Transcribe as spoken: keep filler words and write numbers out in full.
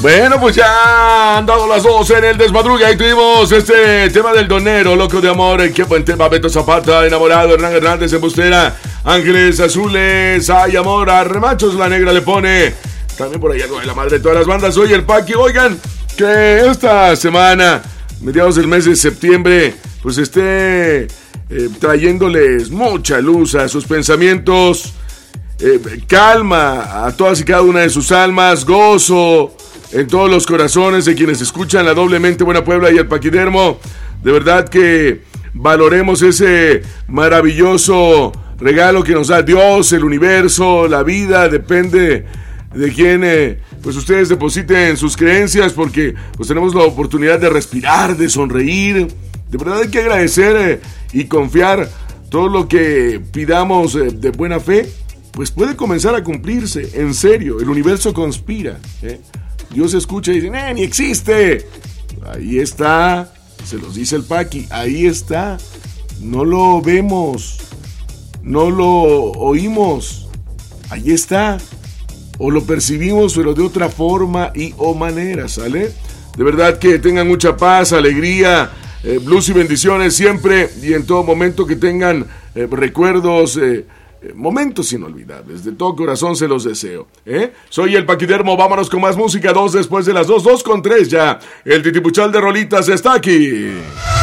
Bueno, pues ya han dado las doce en el desmadrugue. Ahí tuvimos este tema del donero, loco de amor. Qué buen tema, Beto Zapata, enamorado, Hernán Hernández, embustera, Ángeles Azules, hay amor, a remachos la negra le pone. También por ahí algo de la madre de todas las bandas. Oye, el Paqui, oigan, que esta semana, mediados del mes de septiembre, pues esté eh, trayéndoles mucha luz a sus pensamientos, eh, calma a todas y cada una de sus almas, gozo en todos los corazones de quienes escuchan la Doblemente Buena Puebla y el Paquidermo. De verdad que valoremos ese maravilloso regalo que nos da Dios, el universo, la vida. Depende de quién eh, pues ustedes depositen sus creencias, porque pues tenemos la oportunidad de respirar, de sonreír. De verdad hay que agradecer eh, y confiar. Todo lo que pidamos eh, de buena fe, pues puede comenzar a cumplirse. En serio, el universo conspira, ¿eh? Dios escucha y dice, ¡eh, ni existe! Ahí está, se los dice el Paqui, ahí está. No lo vemos, no lo oímos, ahí está. O lo percibimos, pero de otra forma y o manera, ¿sale? De verdad que tengan mucha paz, alegría, eh, luz y bendiciones siempre y en todo momento, que tengan eh, recuerdos, eh, momentos inolvidables. De todo corazón se los deseo, ¿eh? Soy el Paquidermo, vámonos con más música. Dos después de las dos, dos con tres ya. El titipuchal de rolitas está aquí.